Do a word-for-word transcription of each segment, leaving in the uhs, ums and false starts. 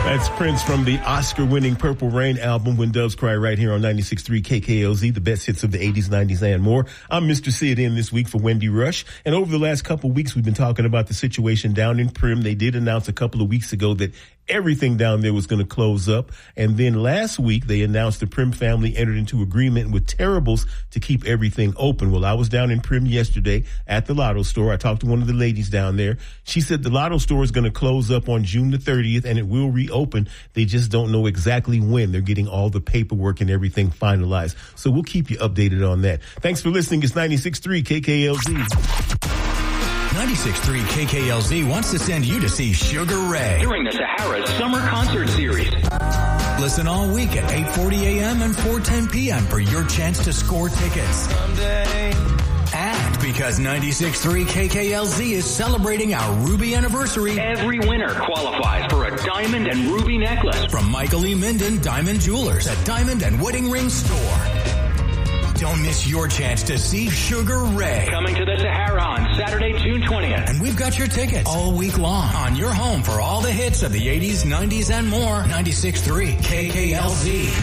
That's Prince from the Oscar-winning Purple Rain album, When Doves Cry, right here on ninety-six point three K K L Z, the best hits of the eighties, nineties, and more. I'm Mister Sid in this week for Wendy Rush. And over the last couple of weeks, we've been talking about the situation down in Primm. They did announce a couple of weeks ago that everything down there was going to close up. And then last week, they announced the Primm family entered into agreement with Terribles to keep everything open. Well, I was down in Primm yesterday at the Lotto store. I talked to one of the ladies down there. She said the Lotto store is going to close up on June the thirtieth, and it will reopen. They just don't know exactly when. They're getting all the paperwork and everything finalized. So we'll keep you updated on that. Thanks for listening. It's ninety-six point three K K L Z. ninety-six point three K K L Z wants to send you to see Sugar Ray during the Sahara Summer Concert Series. Listen all week at eight forty a.m. and four ten p.m. for your chance to score tickets. Someday. And because ninety-six point three K K L Z is celebrating our Ruby anniversary, every winner qualifies for a diamond and ruby necklace from Michael E. Minden Diamond Jewelers at Diamond and Wedding Ring Store. Don't miss your chance to see Sugar Ray. Coming to the Sahara on Saturday, June twentieth. And we've got your tickets all week long on your home for all the hits of the eighties, nineties, and more. ninety-six point three K K L Z.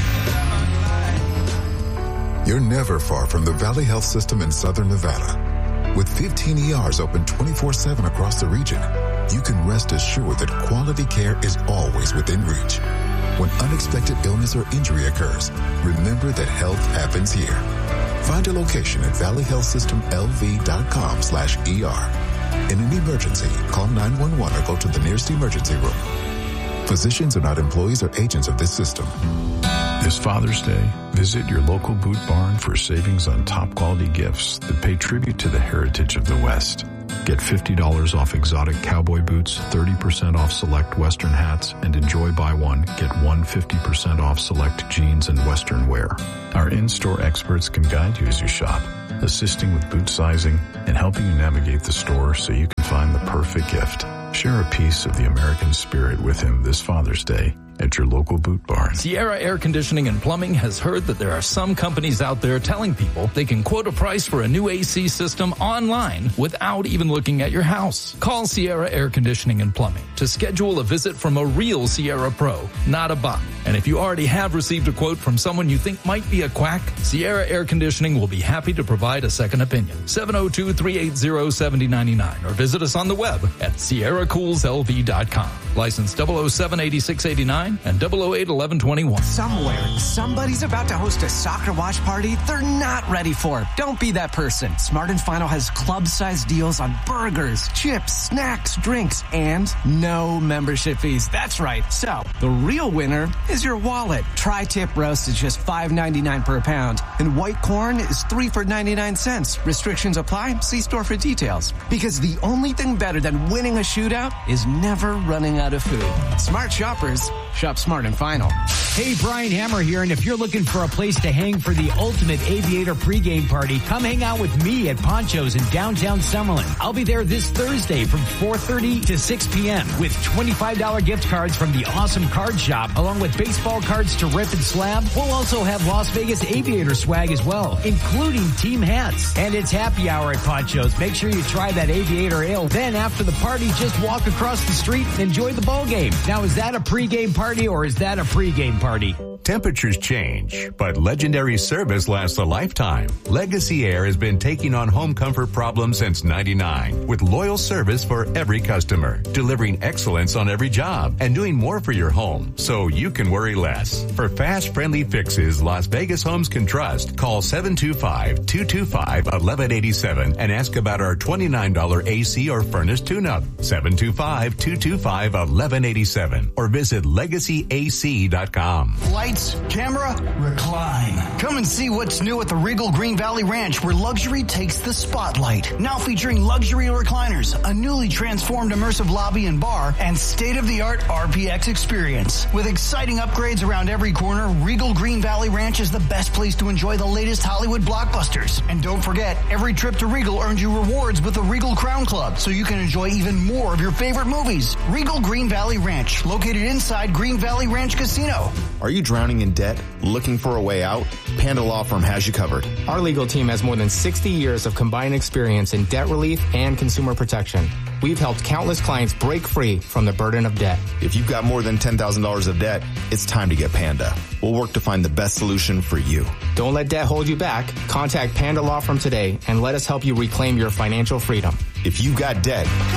You're never far from the Valley Health System in Southern Nevada. With fifteen E Rs open twenty-four seven across the region, you can rest assured that quality care is always within reach. When unexpected illness or injury occurs, remember that health happens here. Find a location at valley health system l v dot com slash E R. In an emergency, call nine one one or go to the nearest emergency room. Physicians are not employees or agents of this system. This Father's Day, visit your local Boot Barn for savings on top quality gifts that pay tribute to the heritage of the West. Get fifty dollars off exotic cowboy boots, thirty percent off select Western hats, and enjoy buy one, get one fifty percent off select jeans and Western wear. Our in-store experts can guide you as you shop, assisting with boot sizing and helping you navigate the store so you can find the perfect gift. Share a piece of the American spirit with him this Father's Day at your local Boot Barn. Sierra Air Conditioning and Plumbing has heard that there are some companies out there telling people they can quote a price for a new A C system online without even looking at your house. Call Sierra Air Conditioning and Plumbing to schedule a visit from a real Sierra Pro, not a bot. And if you already have received a quote from someone you think might be a quack, Sierra Air Conditioning will be happy to provide a second opinion. seven oh two, three eight zero, seven oh nine nine or visit us on the web at sierra cools l v dot com. License double oh seven, eighty-six eighty-nine and double oh eight, eleven twenty-one. Somewhere, somebody's about to host a soccer watch party they're not ready for. Don't be that person. Smart and Final has club-sized deals on burgers, chips, snacks, drinks, and no membership fees. That's right. So, the real winner is your wallet. Tri-tip roast is just five ninety-nine per pound, and white corn is three for ninety-nine cents. Restrictions apply. See store for details. Because the only thing better than winning a shootout is never running out of food. Smart shoppers shop Smart and Final. Hey, Brian Hammer here, and if you're looking for a place to hang for the ultimate Aviator pregame party, come hang out with me at Poncho's in downtown Summerlin. I'll be there this Thursday from four thirty to six p.m. with twenty-five dollars gift cards from the Awesome Card Shop, along with baseball cards to rip and slab. We'll also have Las Vegas Aviator swag as well, including team hats. And it's happy hour at Poncho's. Make sure you try that Aviator Ale. Then after the party, just walk across the street and enjoy the ball game. Now, is that a pregame party or is that a pregame party? Temperatures change, but legendary service lasts a lifetime. Legacy Air has been taking on home comfort problems since ninety-nine with loyal service for every customer, delivering excellence on every job and doing more for your home so you can worry less. For fast, friendly fixes Las Vegas homes can trust, call seven two five, two two five, one one eight seven and ask about our twenty-nine dollars A C or furnace tune-up. seven two five, two two five, one one eight seven or visit legacy a c dot com. Lights, camera, recline. Come and see what's new at the Regal Green Valley Ranch, where luxury takes the spotlight. Now featuring luxury recliners, a newly transformed immersive lobby and bar, and state-of-the-art R P X experience. With exciting upgrades around every corner, Regal Green Valley Ranch is the best place to enjoy the latest Hollywood blockbusters. And don't forget, every trip to Regal earns you rewards with the Regal Crown Club, so you can enjoy even more of your favorite movies. Regal Green Green Valley Ranch, located inside Green Valley Ranch Casino. Are you drowning in debt? Looking for a way out? Panda Law Firm has you covered. Our legal team has more than sixty years of combined experience in debt relief and consumer protection. We've helped countless clients break free from the burden of debt. If you've got more than ten thousand dollars of debt, it's time to get Panda. We'll work to find the best solution for you. Don't let debt hold you back. Contact Panda Law Firm today and let us help you reclaim your financial freedom. If you've got debt,